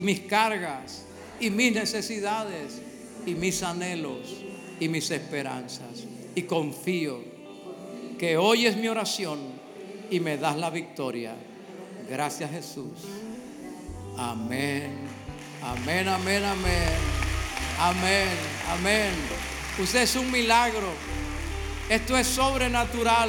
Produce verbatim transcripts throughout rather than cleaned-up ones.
mis cargas y mis necesidades y mis anhelos y mis esperanzas. Y confío que oyes mi oración y me das la victoria. Gracias, Jesús. Amén. Amén, amén, amén. Amén, amén. Usted es un milagro. Esto es sobrenatural.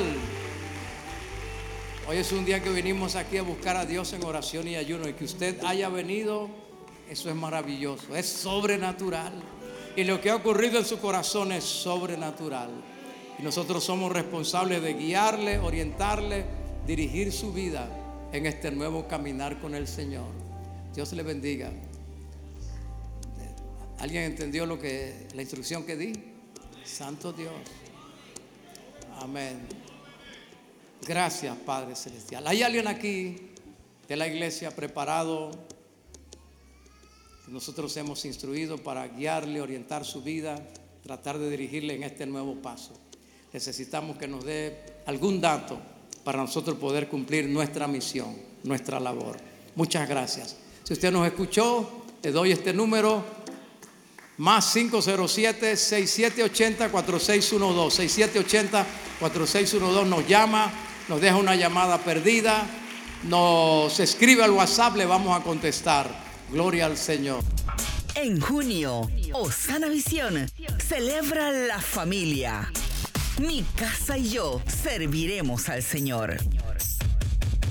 Hoy es un día que venimos aquí a buscar a Dios en oración y ayuno, y que usted haya venido, eso es maravilloso, es sobrenatural. Y lo que ha ocurrido en su corazón es sobrenatural. Y nosotros somos responsables de guiarle, orientarle, dirigir su vida en este nuevo caminar con el Señor. Dios le bendiga. ¿Alguien entendió lo que, la instrucción que di? Santo Dios. Amén. Gracias, Padre Celestial. ¿Hay alguien aquí de la iglesia preparado? Nosotros hemos instruido para guiarle, orientar su vida, tratar de dirigirle en este nuevo paso. Necesitamos que nos dé algún dato para nosotros poder cumplir nuestra misión, nuestra labor. Muchas gracias. Si usted nos escuchó, le doy este número: más cinco cero siete, seis siete ocho cero, cuatro seis uno dos. seis siete ocho cero, cuatro seis uno dos. Nos llama, nos deja una llamada perdida, nos escribe al WhatsApp, le vamos a contestar. Gloria al Señor. En junio, Osana Visión celebra la familia. Mi casa y yo serviremos al Señor.